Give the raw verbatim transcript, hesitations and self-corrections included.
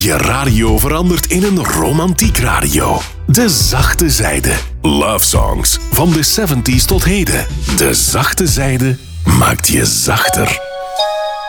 Je radio verandert in een romantiek radio. De zachte zijde. Love songs van de zeventig tot heden. De zachte zijde maakt je zachter.